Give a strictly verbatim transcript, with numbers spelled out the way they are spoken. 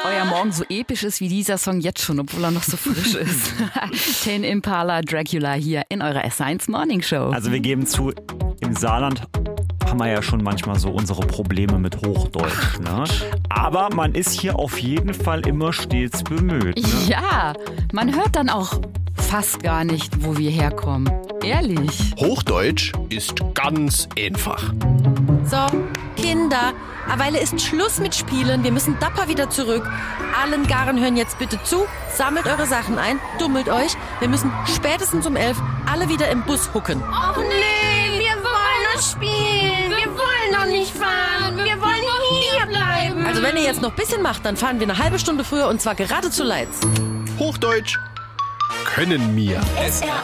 euer Morgen so episch ist wie dieser Song jetzt schon, obwohl er noch so frisch ist. Tame Impala, Dracula hier in eurer S eins Morning Show. Also wir geben zu, im Saarland haben wir ja schon manchmal so unsere Probleme mit Hochdeutsch. Ne? Aber man ist hier auf jeden Fall immer stets bemüht. Ne? Ja, man hört dann auch fast gar nicht, wo wir herkommen. Ehrlich. Hochdeutsch ist ganz einfach. So, Kinder, aweile ist Schluss mit Spielen. Wir müssen dapper wieder zurück. Allen Garen hören jetzt bitte zu. Sammelt eure Sachen ein, dummelt euch. Wir müssen spätestens um elf alle wieder im Bus hucken. Och nee, wir wollen noch spielen. Wir wollen noch nicht fahren. Wir wollen hier bleiben. Also wenn ihr jetzt noch ein bisschen macht, dann fahren wir eine halbe Stunde früher und zwar gerade zu Leitz. Hochdeutsch können wir. S R